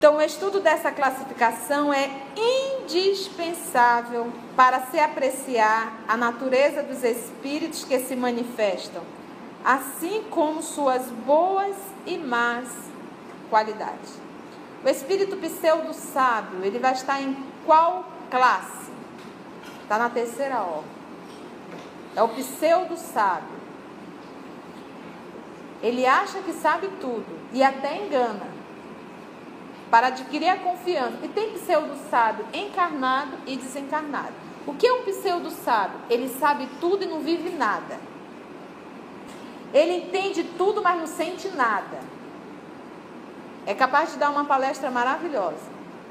Então, o estudo dessa classificação é indispensável para se apreciar a natureza dos espíritos que se manifestam, assim como suas boas e más qualidades. O espírito pseudo-sábio, ele vai estar em qual classe? Está na terceira ordem. É o pseudo-sábio. Ele acha que sabe tudo e até engana, para adquirir a confiança. E tem pseudo-sábio encarnado e desencarnado. O que é um pseudo-sábio? Ele sabe tudo e não vive nada. Ele entende tudo, mas não sente nada. É capaz de dar uma palestra maravilhosa.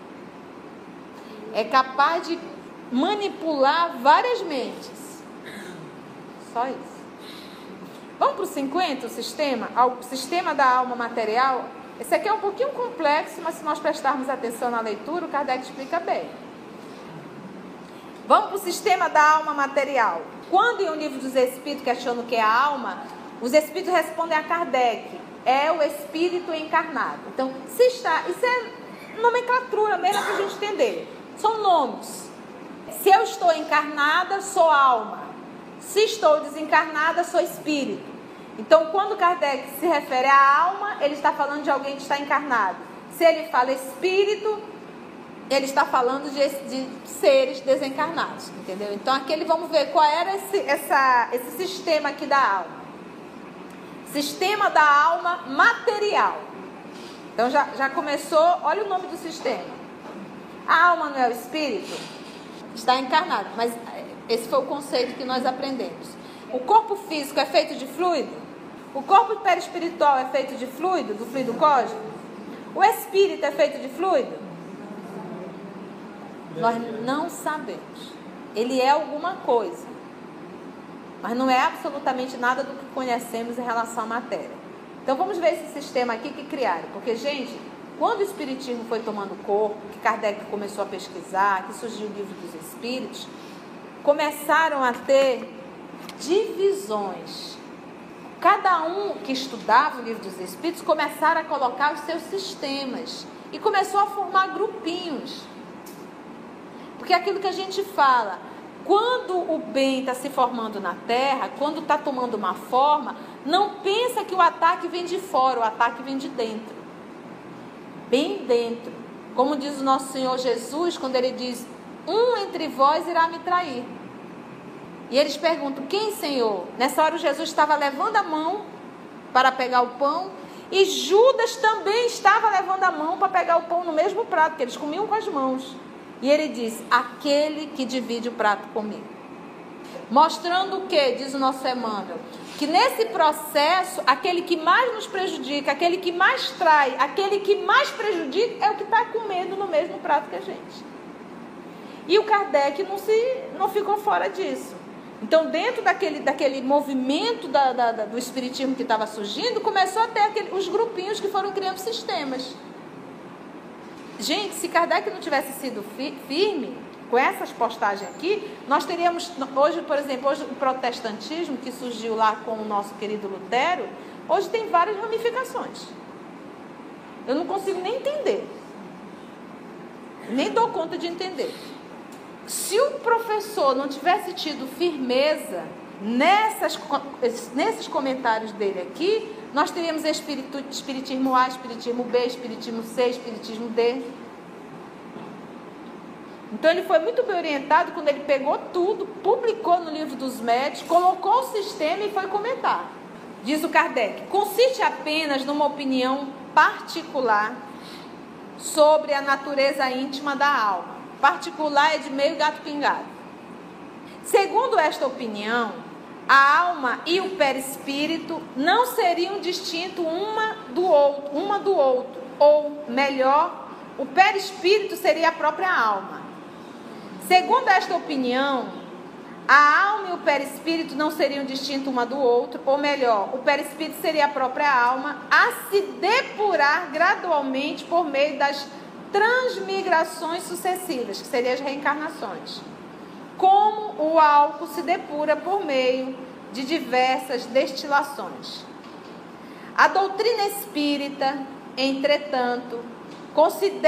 É capaz de manipular várias mentes. Só isso. Vamos para o 50, o sistema da alma material. Esse aqui é um pouquinho complexo, mas se nós prestarmos atenção na leitura, o Kardec explica bem. Vamos para o sistema da alma material. Quando em O Livro dos Espíritos questionam o que é a alma, os espíritos respondem a Kardec: é o espírito encarnado. Então, isso é nomenclatura mesmo para a gente entender. São nomes. Se eu estou encarnada, sou alma. Se estou desencarnada, sou espírito. Então, quando Kardec se refere à alma, ele está falando de alguém que está encarnado. Se ele fala espírito, ele está falando de seres desencarnados, entendeu? Então, aqui vamos ver qual era esse sistema aqui da alma. Sistema da alma material. Então, já começou, olha o nome do sistema. A alma não é o espírito? Está encarnado, mas esse foi o conceito que nós aprendemos. O corpo físico é feito de fluido? O corpo perispiritual é feito de fluido, do fluido cósmico? O espírito é feito de fluido? Nós não sabemos. Ele é alguma coisa, mas não é absolutamente nada do que conhecemos em relação à matéria. Então vamos ver esse sistema aqui que criaram. Porque, gente, quando o espiritismo foi tomando corpo, que Kardec começou a pesquisar, que surgiu o Livro dos Espíritos, começaram a ter divisões. Cada um que estudava o Livro dos Espíritos começaram a colocar os seus sistemas e começou a formar grupinhos. Porque aquilo que a gente fala, quando o bem está se formando na Terra, quando está tomando uma forma, não pensa que o ataque vem de fora, o ataque vem de dentro. Bem dentro. Como diz o nosso Senhor Jesus, quando ele diz: um entre vós irá me trair. E eles perguntam: quem, Senhor? Nessa hora o Jesus estava levando a mão para pegar o pão, e Judas também estava levando a mão para pegar o pão no mesmo prato, que eles comiam com as mãos. E ele diz: aquele que divide o prato comigo. Mostrando o que? Diz o nosso Emmanuel, que nesse processo, aquele que mais nos prejudica, aquele que mais trai, aquele que mais prejudica, é o que está comendo no mesmo prato que a gente. E o Kardec não ficou fora disso. Então, dentro daquele movimento do espiritismo que estava surgindo, começou a ter os grupinhos que foram criando sistemas. Gente, se Kardec não tivesse sido firme com essas postagens aqui, nós teríamos, hoje, por exemplo, o protestantismo que surgiu lá com o nosso querido Lutero, hoje tem várias ramificações. Eu não consigo nem entender. Nem dou conta de entender. Se o professor não tivesse tido firmeza nesses comentários dele aqui, nós teríamos espiritismo A, espiritismo B, espiritismo C, espiritismo D. Então ele foi muito bem orientado quando ele pegou tudo, publicou no Livro dos Médiuns, colocou o sistema e foi comentar. Diz o Kardec: consiste apenas numa opinião particular sobre a natureza íntima da alma. Particular é de meio gato pingado. Segundo esta opinião, a alma e o perispírito não seriam distintos uma do outro, ou melhor, o perispírito seria a própria alma. Segundo esta opinião, a alma e o perispírito não seriam distintos uma do outro, ou melhor, o perispírito seria a própria alma a se depurar gradualmente por meio das transmigrações sucessivas, que seriam as reencarnações, como o álcool se depura por meio de diversas destilações. A doutrina espírita, entretanto, Considere